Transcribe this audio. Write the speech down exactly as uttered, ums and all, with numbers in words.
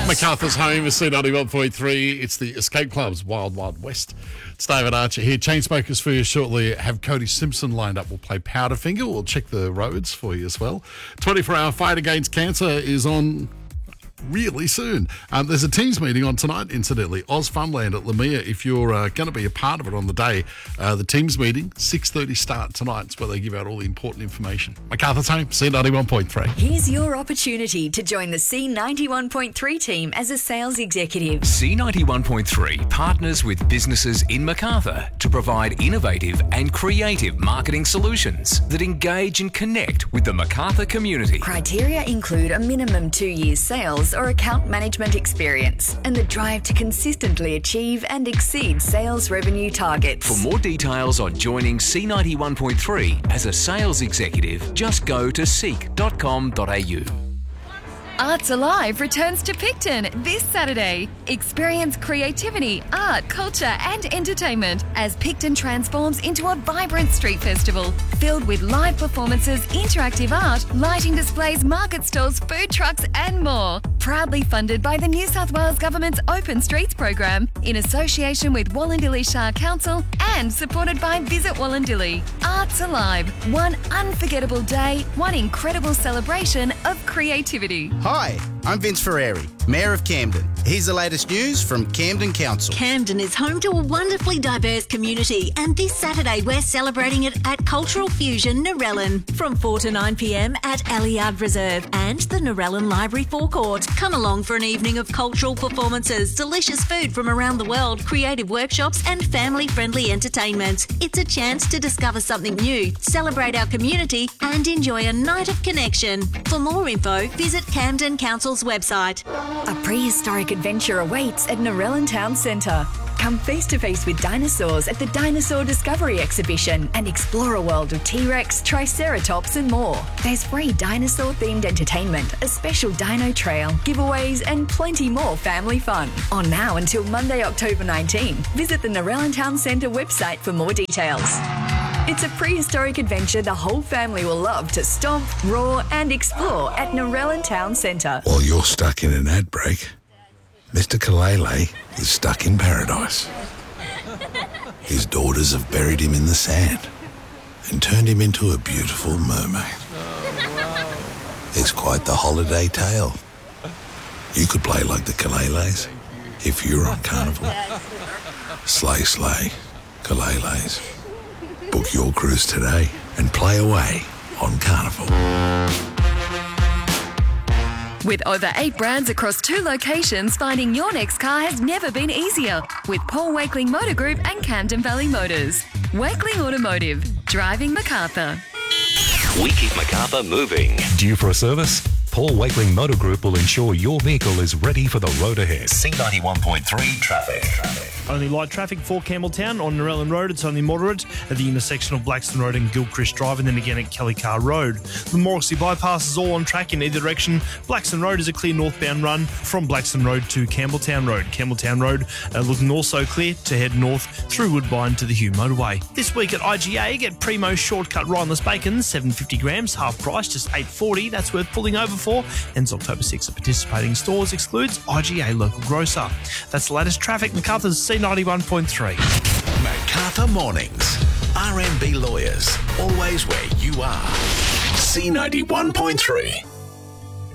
MacArthur's home is C ninety-one point three. It's the Escape Club's Wild Wild West. It's David Archer here. Chainsmokers for you shortly. Have Cody Simpson lined up. We'll play Powderfinger. We'll check the roads for you as well. twenty-four hour fight against cancer is on really soon. Um, there's a Teams meeting on tonight, incidentally. Oz Funland at Lamia. If you're uh, going to be a part of it on the day, uh, the Teams meeting, six thirty start tonight. It's where they give out all the important information. MacArthur's home, C ninety-one point three. Here's your opportunity to join the C ninety-one point three team as a sales executive. C ninety-one point three partners with businesses in Macarthur to provide innovative and creative marketing solutions that engage and connect with the Macarthur community. Criteria include a minimum two years sales or account management experience and the drive to consistently achieve and exceed sales revenue targets. For more details on joining C ninety-one point three as a sales executive, just go to seek dot com dot a u. Arts Alive returns to Picton this Saturday. Experience creativity, art, culture and entertainment as Picton transforms into a vibrant street festival filled with live performances, interactive art, lighting displays, market stalls, food trucks and more. Proudly funded by the New South Wales Government's Open Streets program in association with Wallandilly Shire Council and supported by Visit Wallandilly. Arts Alive, one unforgettable day, one incredible celebration of creativity. Hi, I'm Vince Ferreri, Mayor of Camden. Here's the latest news from Camden Council. Camden is home to a wonderfully diverse community, and this Saturday we're celebrating it at Cultural Fusion Narellan from four to nine p m at Alliard Reserve and the Narellan Library forecourt. Come along for an evening of cultural performances, delicious food from around the world, creative workshops and family-friendly entertainment. It's a chance to discover something new, celebrate our community and enjoy a night of connection. For more info, visit Camden Council's website. A prehistoric adventure awaits at Narellan Town Centre. Come face to face with dinosaurs at the Dinosaur Discovery Exhibition and explore a world of T-Rex, Triceratops and more. There's free dinosaur-themed entertainment, a special dino trail, giveaways and plenty more family fun. On now until Monday, October nineteenth. Visit the Narellan Town Centre website for more details. It's a prehistoric adventure the whole family will love to stomp, roar and explore at Narellan Town Centre. While you're stuck in an ad break, Mister Kalele is stuck in paradise. His daughters have buried him in the sand and turned him into a beautiful mermaid. It's quite the holiday tale. You could play like the Kaleles if you were on Carnival. Slay, slay, Kaleles. Book your cruise today and play away on Carnival. With over eight brands across two locations, finding your next car has never been easier with Paul Wakeling Motor Group and Camden Valley Motors. Wakeling Automotive, driving Macarthur. We keep Macarthur moving. Due for a service? Paul Wakeling Motor Group will ensure your vehicle is ready for the road ahead. C ninety-one point three traffic. traffic. Only light traffic for Campbelltown on Narellan Road. It's only moderate at the intersection of Blackstone Road and Gilchrist Drive, and then again at Kelly Carr Road. The Morrissey bypass is all on track in either direction. Blackstone Road is a clear northbound run from Blackstone Road to Campbelltown Road. Campbelltown Road uh, looking also clear to head north through Woodbine to the Hugh Motorway. This week at I G A, get Primo Shortcut Rhineless Bacon, seven hundred fifty grams, half price, just eight forty. That's worth pulling over for. Ends October sixth at participating stores, excludes I G A local grocer. That's the latest traffic. MacArthur's C ninety-one point three. Macarthur Mornings. R M B Lawyers. Always where you are. C ninety-one point three.